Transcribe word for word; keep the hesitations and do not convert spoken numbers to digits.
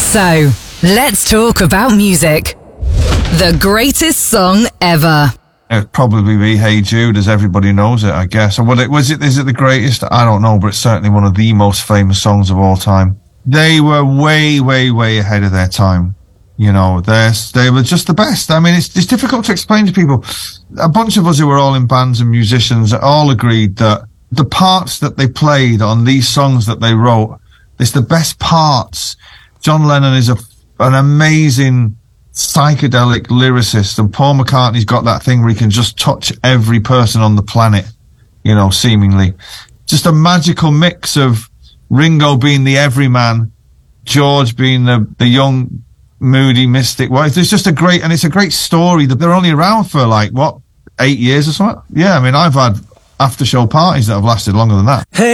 So, let's talk about music. The greatest song ever. It'd probably be Hey Jude, as everybody knows it, I guess. Or what it was it is it the greatest? I don't know, but it's certainly one of the most famous songs of all time. They were way, way, way ahead of their time. You know, they they were just the best. I mean, it's it's difficult to explain to people. A bunch of us who were all in bands and musicians all agreed that the parts that they played on these songs that they wrote, it's the best parts. John Lennon is a, an amazing psychedelic lyricist, and Paul McCartney's got that thing where he can just touch every person on the planet, you know, seemingly. Just a magical mix of Ringo being the everyman, George being the, the young, moody mystic. Well, it's just a great, and it's a great story that they're only around for like, what, eight years or something? Yeah, I mean, I've had after show parties that have lasted longer than that. Hey.